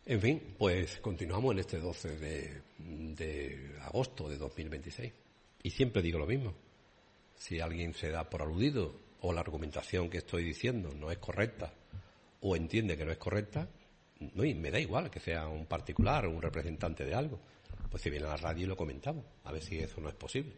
En fin, pues continuamos en este 12 de agosto de 2026. Y siempre digo lo mismo. Si alguien se da por aludido o la argumentación que estoy diciendo no es correcta o entiende que no es correcta, no, y me da igual que sea un particular o un representante de algo. Pues si viene a la radio y lo comentamos, a ver si eso no es posible.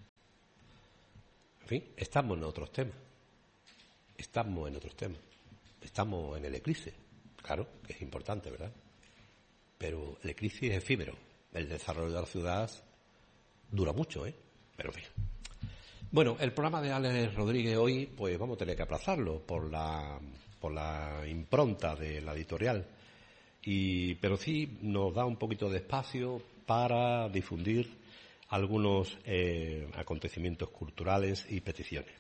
En fin, estamos en otros temas. Estamos en el eclipse. Claro, que es importante, ¿verdad? Pero el eclipse es efímero. El desarrollo de la ciudad dura mucho, ¿eh? Pero en fin. Bueno, el programa de Alex Rodríguez hoy, pues vamos a tener que aplazarlo por la impronta de la editorial. Pero sí nos da un poquito de espacio para difundir algunos acontecimientos culturales y peticiones.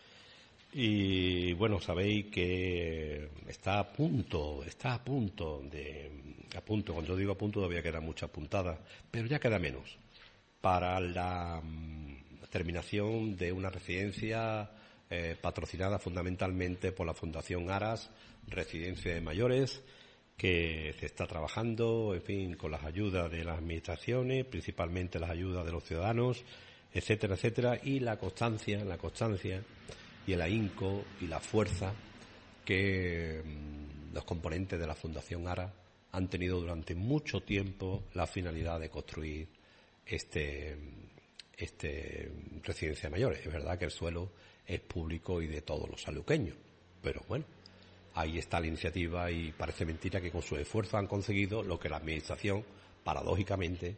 Y bueno, sabéis que está a punto, cuando yo digo a punto todavía queda mucha puntada, pero ya queda menos, para la terminación de una residencia patrocinada fundamentalmente por la Fundación Aras, Residencia de Mayores, que se está trabajando, en fin, con las ayudas de las administraciones, principalmente las ayudas de los ciudadanos, etcétera, etcétera, y la constancia y el ahínco y la fuerza que los componentes de la Fundación Ara han tenido durante mucho tiempo la finalidad de construir este residencia de mayores. Es verdad que el suelo es público y de todos los sanluqueños, pero bueno, ahí está la iniciativa y parece mentira que con su esfuerzo han conseguido lo que la administración, paradójicamente,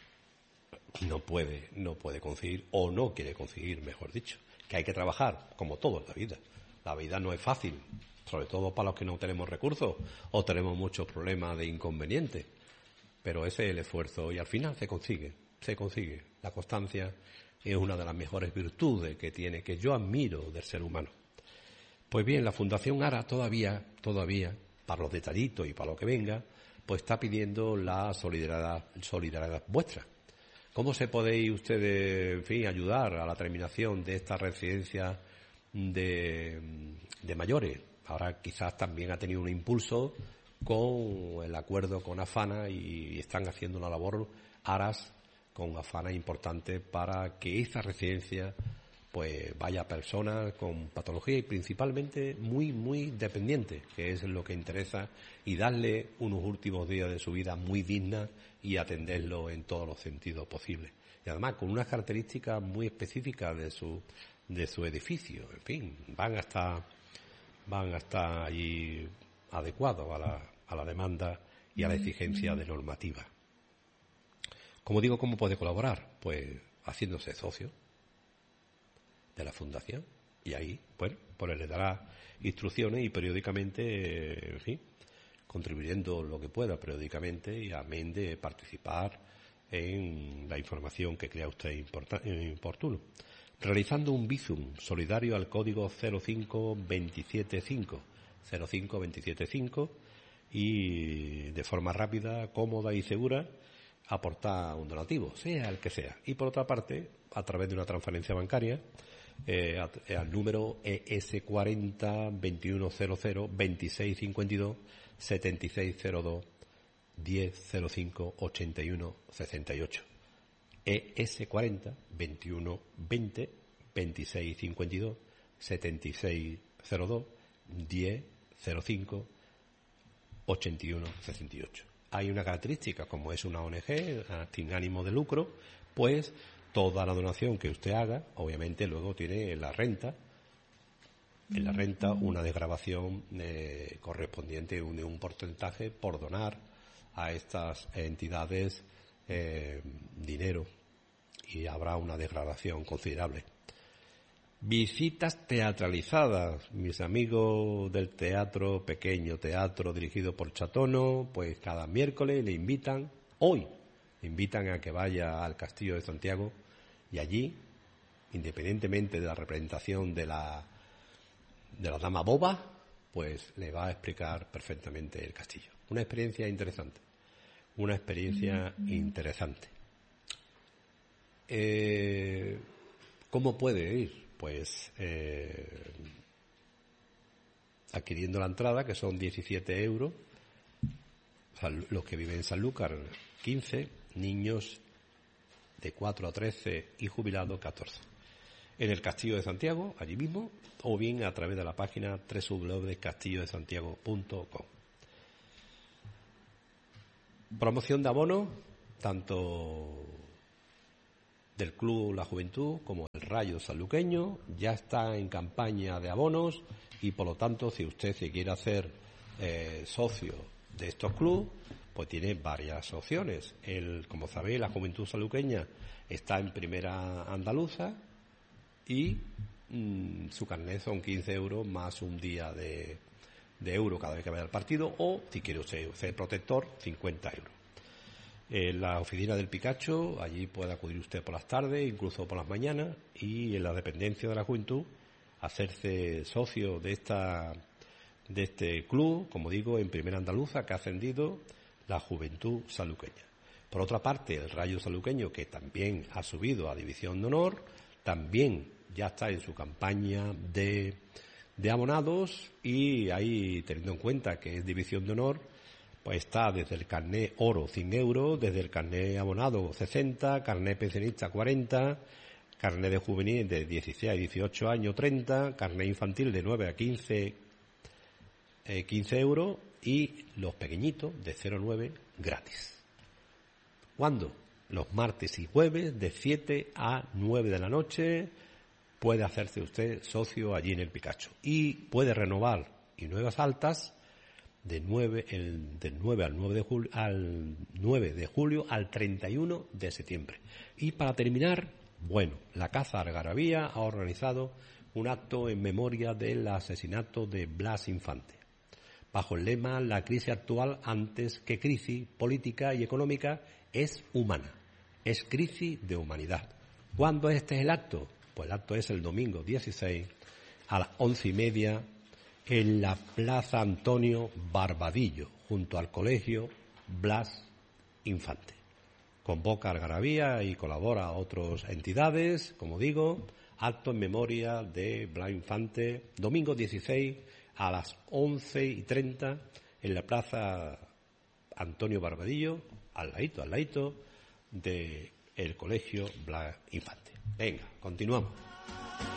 no puede conseguir, o no quiere conseguir, mejor dicho. Que hay que trabajar, como todo en la vida. La vida no es fácil, sobre todo para los que no tenemos recursos o tenemos muchos problemas de inconvenientes. Pero ese es el esfuerzo y al final se consigue. La constancia es una de las mejores virtudes que yo admiro del ser humano. Pues bien, la Fundación Ara todavía, para los detallitos y para lo que venga, pues está pidiendo la solidaridad vuestra. ¿Cómo se podéis ustedes, en fin, ayudar a la terminación de esta residencia de mayores? Ahora quizás también ha tenido un impulso con el acuerdo con AFANA y están haciendo una labor Aras con AFANA importante para que esta residencia pues vaya a personas con patología y principalmente muy dependientes, que es lo que interesa, y darle unos últimos días de su vida muy digna y atenderlo en todos los sentidos posibles. Y además con unas características muy específicas de su edificio. En fin, van a estar allí adecuados a la demanda y a la exigencia de normativa. Como digo, ¿cómo puede colaborar? Pues haciéndose socio de la Fundación, y ahí, bueno, pues le dará instrucciones y periódicamente, en fin, contribuyendo lo que pueda periódicamente y amén de participar en la información que crea usted oportuno. Realizando un Bizum solidario al código 05275, y de forma rápida, cómoda y segura aportar un donativo, sea el que sea. Y por otra parte, a través de una transferencia bancaria, al número ES40 2100 2652 7602 1005 81 68. ES40 2120 2652 7602 1005 81 68. Hay una característica, como es una ONG sin ánimo de lucro, pues toda la donación que usted haga, obviamente luego tiene en la renta una desgravación correspondiente de un porcentaje por donar a estas entidades dinero, y habrá una desgravación considerable. Visitas teatralizadas, mis amigos del pequeño teatro dirigido por Chatono, pues cada miércoles le invitan a que vaya al Castillo de Santiago, y allí, independientemente de la representación de la dama boba, pues le va a explicar perfectamente el castillo. Una experiencia interesante. ¿Cómo puede ir? Pues adquiriendo la entrada, que son 17 euros, los que viven en Sanlúcar, 15, niños de 4 a 13 y jubilados, 14. En el Castillo de Santiago, allí mismo, o bien a través de la página www.castillodesantiago.com. Promoción de abonos, tanto del Club La Juventud como el Rayo Sanluqueño, ya está en campaña de abonos y por lo tanto si usted se quiere hacer socio de estos clubes, pues tiene varias opciones. Como sabéis, la Juventud Sanluqueña está en primera andaluza y su carnet son 15 euros más un día de euro cada vez que vaya al partido, o si quiere usted ser protector, 50 euros. En la oficina del Picacho, allí puede acudir usted por las tardes, incluso por las mañanas, y en la dependencia de la Juventud hacerse socio de este club, como digo, en primera andaluza, que ha ascendido la Juventud Sanluqueña. Por otra parte, el Rayo Sanluqueño, que también ha subido a División de Honor, también ya está en su campaña de abonados, y ahí, teniendo en cuenta que es División de Honor, pues está desde el carnet oro 100 euros, desde el carnet abonado 60, carnet pensionista 40, carnet de juvenil de 16 a 18 años 30, carnet infantil de 9 a 15 euros, y los pequeñitos de 0 a 9 gratis. ¿Cuándo? Los martes y jueves de 7 a 9 de la noche puede hacerse usted socio allí en el Picacho y puede renovar y nuevas altas del 9 al 9 de julio al 31 de septiembre. Y para terminar, bueno, la Casa Algarabía ha organizado un acto en memoria del asesinato de Blas Infante, bajo el lema "La crisis actual, antes que crisis política y económica, es humana, es crisis de humanidad". ¿Cuándo es el acto? Pues el acto es el domingo 16 a las 11:30 en la Plaza Antonio Barbadillo, junto al Colegio Blas Infante. Convoca Algarabía y colabora a otras entidades, como digo, acto en memoria de Blas Infante, domingo 16 a las 11:30 en la Plaza Antonio Barbadillo, al ladito del Colegio Blas Infante. Venga, continuamos.